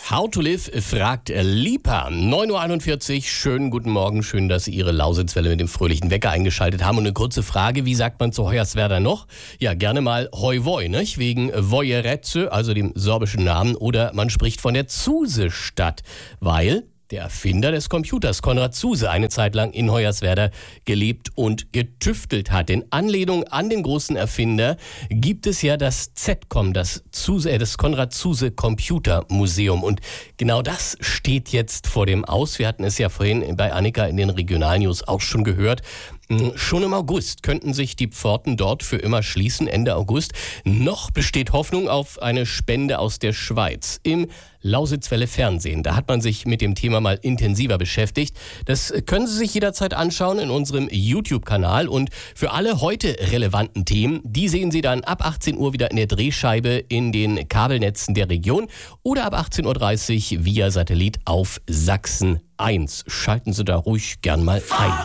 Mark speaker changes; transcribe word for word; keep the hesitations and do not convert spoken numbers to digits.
Speaker 1: How to Live fragt Lipa. neun Uhr einundvierzig, schönen guten Morgen, schön, dass Sie Ihre Lausitzwelle mit dem fröhlichen Wecker eingeschaltet haben. Und eine kurze Frage, wie sagt man zu Hoyerswerda noch? Ja, gerne mal Hoi Voi, nicht? Wegen Vojeretze, also dem sorbischen Namen, oder man spricht von der Zuse-Stadt, weil der Erfinder des Computers, Konrad Zuse, eine Zeit lang in Hoyerswerda gelebt und getüftelt hat. In Anlehnung an den großen Erfinder gibt es ja das Z COM, das, Zuse, äh, das Konrad Zuse Computer Museum. Und genau das steht jetzt vor dem Aus. Wir hatten es ja vorhin bei Annika in den Regionalnews auch schon gehört. Schon im August könnten sich die Pforten dort für immer schließen, Ende August. Noch besteht Hoffnung auf eine Spende aus der Schweiz. Im Lausitzwelle Fernsehen, da hat man sich mit dem Thema mal intensiver beschäftigt. Das können Sie sich jederzeit anschauen in unserem YouTube-Kanal. Und für alle heute relevanten Themen, die sehen Sie dann ab achtzehn Uhr wieder in der Drehscheibe in den Kabelnetzen der Region oder ab achtzehn Uhr dreißig via Satellit auf Sachsen eins. Schalten Sie da ruhig gern mal ein.